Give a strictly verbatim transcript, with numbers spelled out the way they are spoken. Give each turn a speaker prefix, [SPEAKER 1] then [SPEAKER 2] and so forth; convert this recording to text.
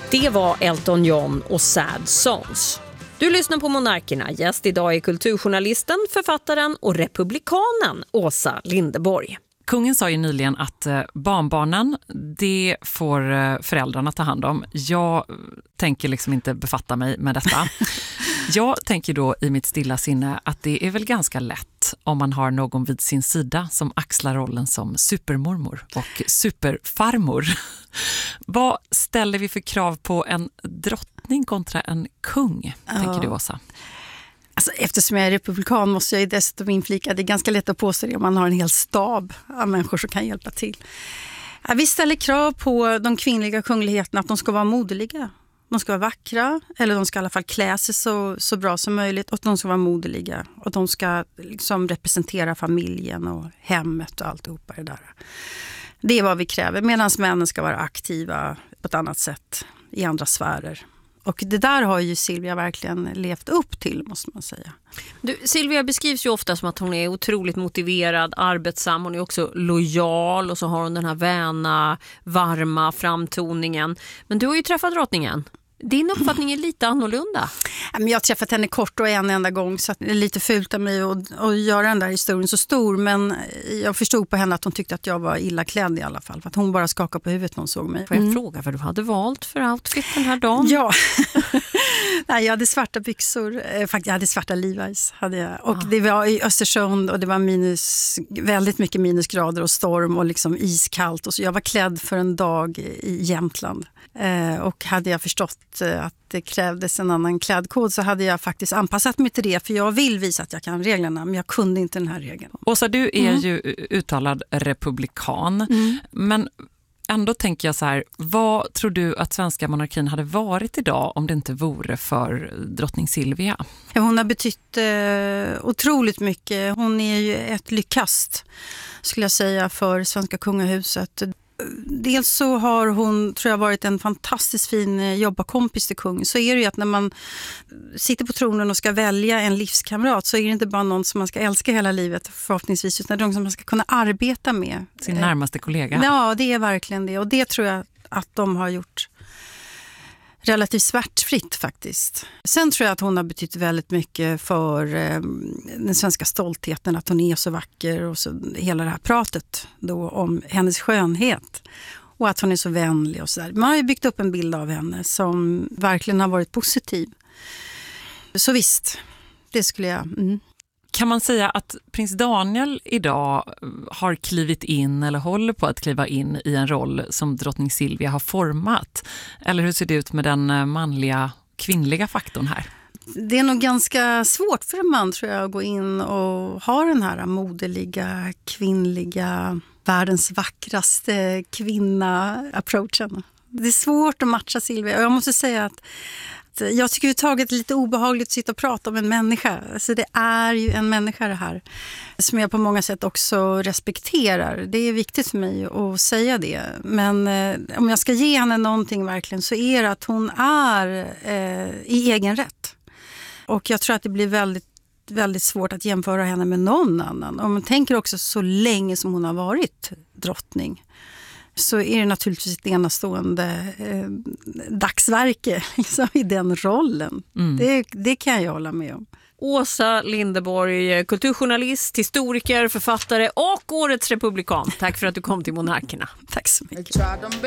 [SPEAKER 1] Det var Elton John och Sad Songs. Du lyssnar på Monarkerna. Gäst idag är kulturjournalisten, författaren och republikanen Åsa Linderborg.
[SPEAKER 2] Kungen sa ju nyligen att barnbarnen, det får föräldrarna ta hand om. Jag tänker liksom inte befatta mig med detta. Jag tänker då i mitt stilla sinne att det är väl ganska lätt om man har någon vid sin sida som axlar rollen som supermormor och superfarmor. Vad ställer vi för krav på en drottning kontra en kung, ja. Tänker du, Åsa?
[SPEAKER 3] Alltså, eftersom jag är republikan måste jag ju dessutom inflika. Det är ganska lätt att påstå det om man har en hel stab av människor som kan hjälpa till. Ja, vi ställer krav på de kvinnliga kungligheterna att de ska vara moderliga. De ska vara vackra, eller de ska i alla fall klä sig så, så bra som möjligt. Och de ska vara moderliga. Och de ska liksom representera familjen och hemmet och alltihopa det där. Det är vad vi kräver. Medan männen ska vara aktiva på ett annat sätt i andra sfärer. Och det där har ju Silvia verkligen levt upp till, måste man säga.
[SPEAKER 1] Du, Silvia beskrivs ju ofta som att hon är otroligt motiverad, arbetsam. Hon är också lojal och så har hon den här väna, varma framtoningen. Men du har ju träffat drottningen. Din uppfattning är lite annorlunda.
[SPEAKER 3] Jag har träffat henne kort och en enda gång, så det är lite fult av mig att, att göra den där historien så stor. Men jag förstod på henne att hon tyckte att jag var illa klädd i alla fall. För att hon bara skakade på huvudet när hon såg mig.
[SPEAKER 1] Får jag mm. fråga vad du hade valt för outfit den här dagen?
[SPEAKER 3] Ja, Nej, jag hade svarta byxor. Faktiskt, jag hade svarta Levi's. Hade jag. Och ah. det var i Östersund och det var minus, väldigt mycket minusgrader och storm och liksom iskallt. Och så jag var klädd för en dag i Jämtland. Och hade jag förstått att det krävdes en annan klädkod så hade jag faktiskt anpassat mig till det. För jag vill visa att jag kan reglerna, men jag kunde inte den här regeln.
[SPEAKER 2] Åsa, du är mm. ju uttalad republikan. Mm. Men ändå tänker jag så här, vad tror du att svenska monarkin hade varit idag om det inte vore för drottning Silvia?
[SPEAKER 3] Hon har betytt eh, otroligt mycket. Hon är ju ett lyckast, skulle jag säga, för svenska kungahuset. Dels så har hon, tror jag, varit en fantastiskt fin jobbarkompis till kung. Så är det ju att när man sitter på tronen och ska välja en livskamrat så är det inte bara någon som man ska älska hela livet förhoppningsvis, utan någon som man ska kunna arbeta med.
[SPEAKER 2] Sin närmaste kollega.
[SPEAKER 3] Ja, det är verkligen det. Och det tror jag att de har gjort relativt smärtfritt faktiskt. Sen tror jag att hon har betytt väldigt mycket för eh, den svenska stoltheten, att hon är så vacker och så hela det här pratet då om hennes skönhet och att hon är så vänlig och så där. Man har ju byggt upp en bild av henne som verkligen har varit positiv. Så visst, det skulle jag... Mm.
[SPEAKER 2] Kan man säga att prins Daniel idag har klivit in eller håller på att kliva in i en roll som drottning Silvia har format? Eller hur ser det ut med den manliga, kvinnliga faktorn här?
[SPEAKER 3] Det är nog ganska svårt för en man, tror jag, att gå in och ha den här moderliga, kvinnliga, världens vackraste kvinna-approachen. Det är svårt att matcha Silvia, och jag måste säga att jag tycker överhuvudtaget det är lite obehagligt att sitta och prata om en människa. Alltså det är ju en människa det här som jag på många sätt också respekterar. Det är viktigt för mig att säga det. Men eh, om jag ska ge henne någonting verkligen så är det att hon är eh, i egen rätt. Och jag tror att det blir väldigt, väldigt svårt att jämföra henne med någon annan. Om man tänker också så länge som hon har varit drottning, så är det naturligtvis ett enastående eh, dagsverke liksom, i den rollen. Mm. Det, det kan jag hålla med om.
[SPEAKER 1] Åsa Linderborg, kulturjournalist, historiker, författare och årets republikan. Tack för att du kom till Monarkerna.
[SPEAKER 3] Tack så mycket.